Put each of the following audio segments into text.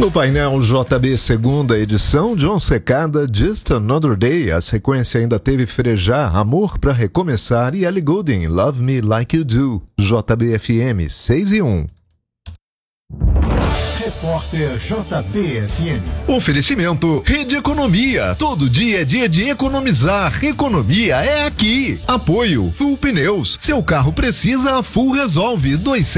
No painel JB segunda edição, John Secada, Just Another Day. A sequência ainda teve Frejá, Amor pra Recomeçar e Ellie Goulding, Love Me Like You Do. JB-FM 6:1. Repórter JB-FM. Oferecimento Rede Economia. Todo dia é dia de economizar. Economia é aqui. Apoio Full Pneus. Seu carro precisa, a Full resolve.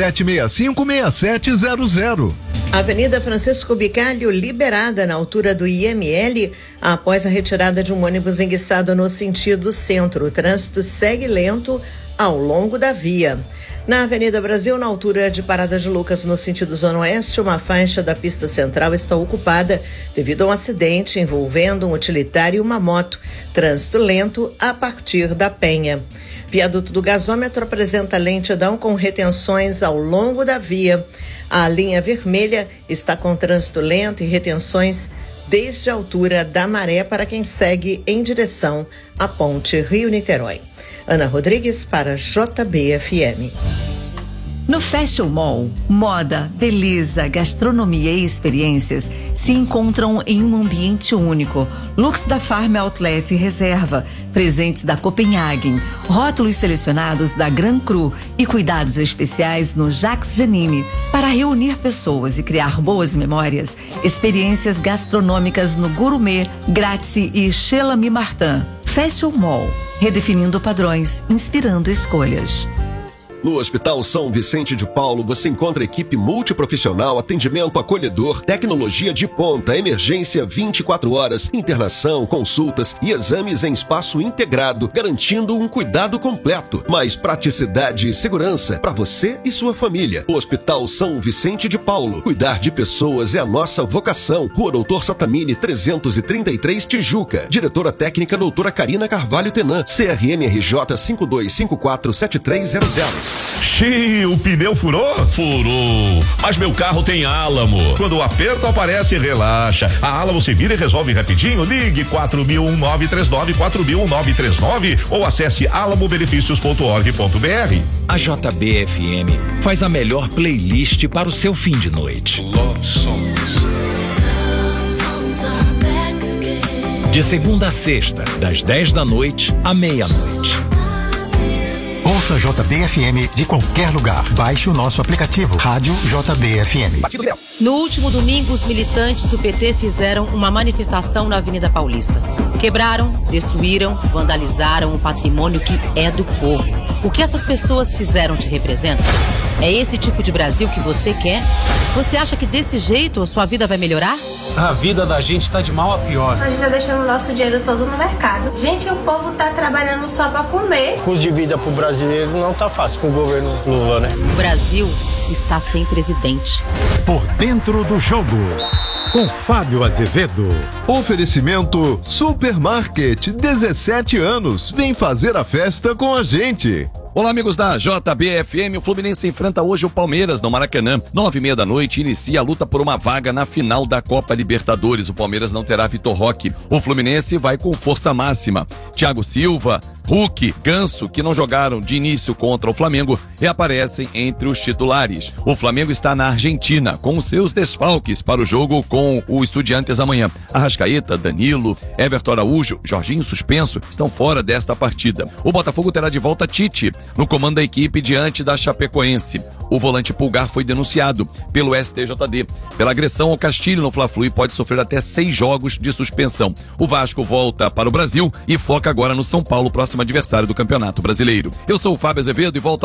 2765-6700. Avenida Francisco Bicalho liberada na altura do IML após a retirada de um ônibus enguiçado no sentido centro. O trânsito segue lento ao longo da via. Na Avenida Brasil, na altura de Parada de Lucas, no sentido Zona Oeste, uma faixa da pista central está ocupada devido a um acidente envolvendo um utilitário e uma moto. Trânsito lento a partir da Penha. Viaduto do Gasômetro apresenta lentidão com retenções ao longo da via. A linha vermelha está com trânsito lento e retenções desde a altura da Maré para quem segue em direção à Ponte Rio-Niterói. Ana Rodrigues para JB-FM. No Fashion Mall, moda, beleza, gastronomia e experiências se encontram em um ambiente único. Looks da Farm Outlet e Reserva, presentes da Copenhagen, rótulos selecionados da Gran Cru e cuidados especiais no Jacques Janine para reunir pessoas e criar boas memórias. Experiências gastronômicas no Gourmet, Grazie e Chez L'Ami Martin. Fashion Mall, redefinindo padrões, inspirando escolhas. No Hospital São Vicente de Paulo, você encontra equipe multiprofissional, atendimento acolhedor, tecnologia de ponta, emergência 24 horas, internação, consultas e exames em espaço integrado, garantindo um cuidado completo. Mais praticidade e segurança para você e sua família. Hospital São Vicente de Paulo. Cuidar de pessoas é a nossa vocação. Rua Doutor Satamini, 333, Tijuca. Diretora técnica doutora Karina Carvalho Tenan. CRMRJ 52547300. Xiii, o pneu furou? Furou. Mas meu carro tem Álamo. Quando o aperto aparece, relaxa. A Álamo se vira e resolve rapidinho. Ligue 4000-1939, 4000-1939 ou acesse alamobenefícios.org.br. A JB-FM faz a melhor playlist para o seu fim de noite. Love Songs. De segunda a sexta, das 10 da noite à meia-noite. Ouça JB-FM de qualquer lugar. Baixe o nosso aplicativo Rádio JB-FM. No último domingo, os militantes do PT fizeram uma manifestação na Avenida Paulista. Quebraram, destruíram, vandalizaram o patrimônio que é do povo. O que essas pessoas fizeram te representa? É esse tipo de Brasil que você quer? Você acha que desse jeito a sua vida vai melhorar? A vida da gente tá de mal a pior. A gente tá deixando o nosso dinheiro todo no mercado. Gente, o povo tá trabalhando só pra comer. O custo de vida pro brasileiro não tá fácil com o governo Lula, né? O Brasil está sem presidente. Por dentro do jogo, com Fábio Azevedo. Oferecimento Supermarket, 17 anos. Vem fazer a festa com a gente. Olá, amigos da JB-FM. O Fluminense enfrenta hoje o Palmeiras no Maracanã. 9h30 da noite, inicia a luta por uma vaga na final da Copa Libertadores. O Palmeiras não terá Vitor Roque. O Fluminense vai com força máxima. Thiago Silva, Hulk, Ganso, que não jogaram de início contra o Flamengo, reaparecem entre os titulares. O Flamengo está na Argentina, com os seus desfalques para o jogo com o Estudiantes amanhã. Arrascaeta, Danilo, Everton Araújo, Jorginho suspenso, estão fora desta partida. O Botafogo terá de volta Tite, no comando da equipe diante da Chapecoense. O volante Pulgar foi denunciado pelo STJD pela agressão ao Castilho no Fla-Flu e pode sofrer até 6 jogos de suspensão. O Vasco volta para o Brasil e foca agora no São Paulo, próximo adversário do Campeonato Brasileiro. Eu sou o Fábio Azevedo e volto